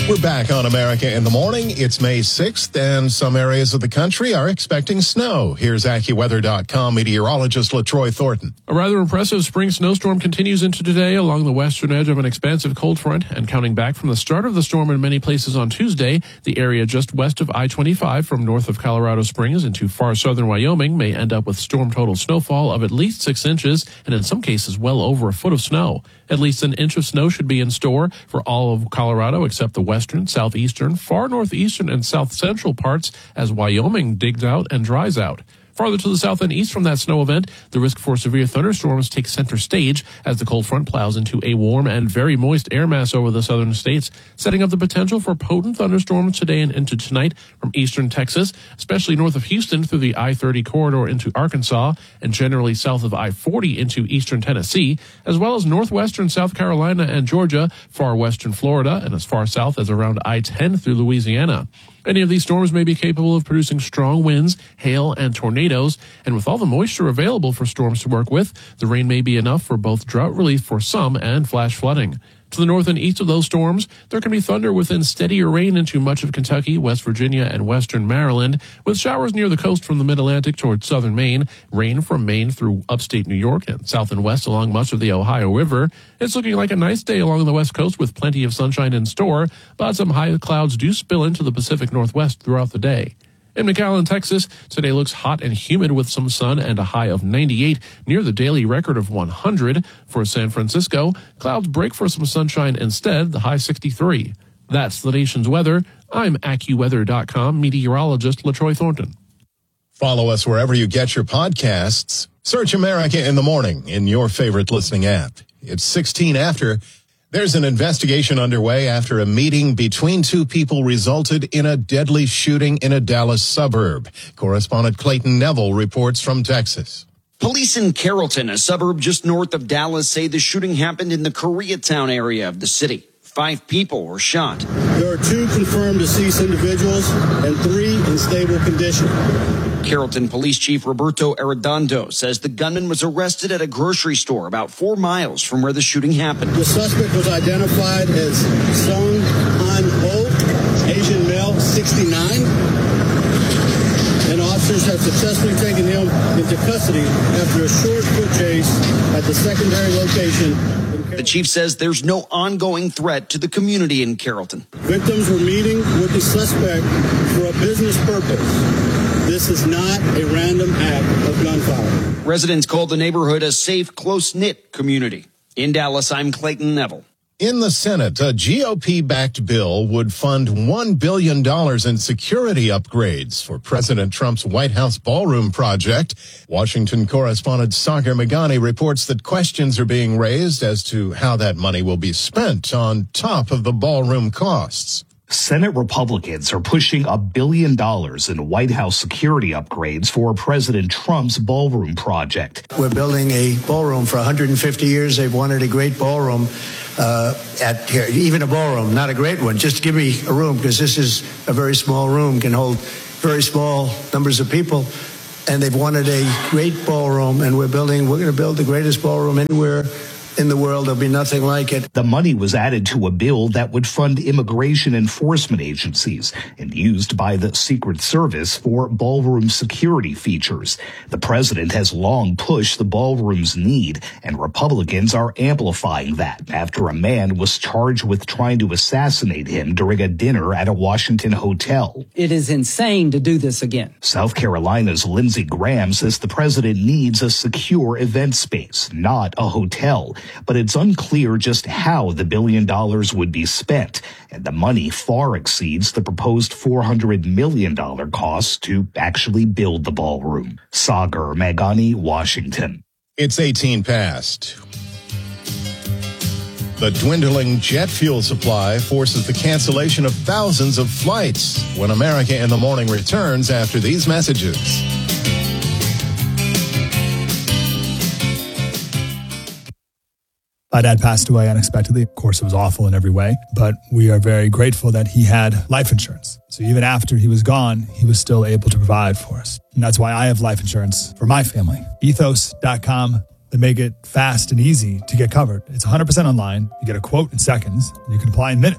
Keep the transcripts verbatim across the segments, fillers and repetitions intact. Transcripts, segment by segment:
We're back on America in the Morning. It's May sixth, and some areas of the country are expecting snow. Here's AccuWeather dot com meteorologist LaTroy Thornton. A rather impressive spring snowstorm continues into today along the western edge of an expansive cold front, and counting back from the start of the storm in many places on Tuesday, the area just west of I twenty-five from north of Colorado Springs into far southern Wyoming may end up with storm total snowfall of at least six inches, and in some cases well over a foot of snow. At least an inch of snow should be in store for all of Colorado except the western, southeastern, far northeastern, and south central parts as Wyoming digs out and dries out. Farther to the south and east from that snow event, the risk for severe thunderstorms takes center stage as the cold front plows into a warm and very moist air mass over the southern states, setting up the potential for potent thunderstorms today and into tonight from eastern Texas, especially north of Houston through the I thirty corridor into Arkansas, and generally south of I forty into eastern Tennessee, as well as northwestern South Carolina and Georgia, far western Florida, and as far south as around I ten through Louisiana. Any of these storms may be capable of producing strong winds, hail, and tornadoes, and with all the moisture available for storms to work with, the rain may be enough for both drought relief for some and flash flooding. To the north and east of those storms, there can be thunder within steadier rain into much of Kentucky, West Virginia, and western Maryland, with showers near the coast from the mid-Atlantic towards southern Maine, rain from Maine through upstate New York, and south and west along much of the Ohio River. It's looking like a nice day along the west coast with plenty of sunshine in store, but some high clouds do spill into the Pacific Northwest throughout the day. In McAllen, Texas, today looks hot and humid with some sun and a high of ninety-eight, near the daily record of one hundred. For San Francisco, clouds break for some sunshine instead, the high sixty-three. That's the nation's weather. I'm AccuWeather dot com meteorologist LaTroy Thornton. Follow us wherever you get your podcasts. Search America in the Morning in your favorite listening app. It's sixteen after. There's an investigation underway after a meeting between two people resulted in a deadly shooting in a Dallas suburb. Correspondent Clayton Neville reports from Texas. Police in Carrollton, a suburb just north of Dallas, say the shooting happened in the Koreatown area of the city. Five people were shot. There are two confirmed deceased individuals and three in stable condition. Carrollton Police Chief Roberto Arredondo says the gunman was arrested at a grocery store about four miles from where the shooting happened. The suspect was identified as Sung Han Ho, Asian male, sixty-nine. And officers have successfully taken him into custody after a short foot chase at the secondary location. The chief says there's no ongoing threat to the community in Carrollton. Victims were meeting with the suspect for a business purpose. This is not a random act of gunfire. Residents called the neighborhood a safe, close-knit community. In Dallas, I'm Clayton Neville. In the Senate, a G O P-backed bill would fund one billion dollars in security upgrades for President Trump's White House ballroom project. Washington correspondent Sagar Meghani reports that questions are being raised as to how that money will be spent on top of the ballroom costs. Senate Republicans are pushing a billion dollars in White House security upgrades for President Trump's ballroom project. We're building a ballroom for one hundred fifty years. They've wanted a great ballroom uh, at here, even a ballroom, not a great one. Just give me a room, because this is a very small room, can hold very small numbers of people. And they've wanted a great ballroom, and we're building, we're going to build the greatest ballroom anywhere in the world. There'll be nothing like it. The money was added to a bill that would fund immigration enforcement agencies and used by the Secret Service for ballroom security features. The president has long pushed the ballroom's need, and Republicans are amplifying that after a man was charged with trying to assassinate him during a dinner at a Washington hotel. It is insane to do this again. South Carolina's Lindsey Graham says the president needs a secure event space, not a hotel. But it's unclear just how the billion dollars would be spent, and the money far exceeds the proposed four hundred million dollars cost to actually build the ballroom. Sagar Meghani, Washington. It's eighteen past. The dwindling jet fuel supply forces the cancellation of thousands of flights when America in the Morning returns after these messages. My dad passed away unexpectedly. Of course, it was awful in every way, but we are very grateful that he had life insurance. So even after he was gone, he was still able to provide for us. And that's why I have life insurance for my family. Ethos dot com. They make it fast and easy to get covered. It's one hundred percent online. You get a quote in seconds, and you can apply in minutes.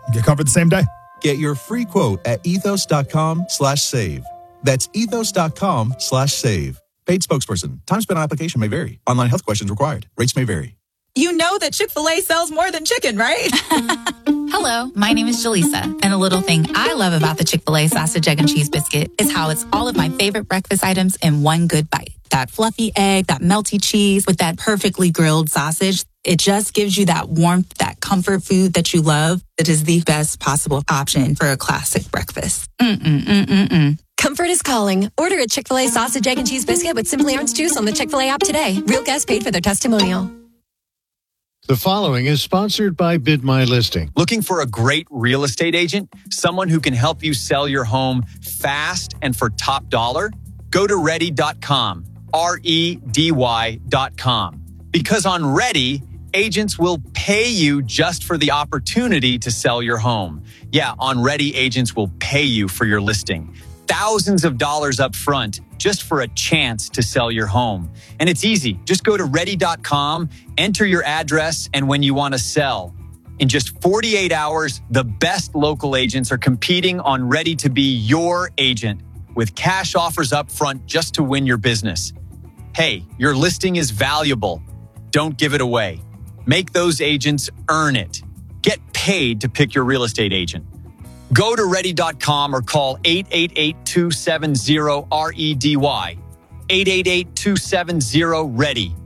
Get covered the same day. Get your free quote at ethos.com slash save. That's ethos.com slash save. Paid spokesperson. Time spent on application may vary. Online health questions required. Rates may vary. You know that Chick-fil-A sells more than chicken, right? Hello, my name is Jaleesa, and a little thing I love about the Chick-fil-A sausage, egg, and cheese biscuit is how it's all of my favorite breakfast items in one good bite. That fluffy egg, that melty cheese with that perfectly grilled sausage. It just gives you that warmth, that comfort food that you love. It is the best possible option for a classic breakfast. Mm-mm-mm-mm-mm. Comfort is calling. Order a Chick-fil-A sausage, egg, and cheese biscuit with Simply Orange Juice on the Chick-fil-A app today. Real guests paid for their testimonial. The following is sponsored by Bid My Listing. Looking for a great real estate agent? Someone who can help you sell your home fast and for top dollar? Go to ready dot com, R E D Y dot com. Because on Ready, agents will pay you just for the opportunity to sell your home. Yeah, on Ready, agents will pay you for your listing. Thousands of dollars up front just for a chance to sell your home. And it's easy. Just go to ready dot com, enter your address and when you want to sell. In just forty-eight hours, the best local agents are competing on Ready to be your agent with cash offers up front just to win your business. Hey, your listing is valuable. Don't give it away. Make those agents earn it. Get paid to pick your real estate agent. Go to ready dot com or call eight eight eight, two seven zero, R E D Y. eight eight eight, two seven zero, READY.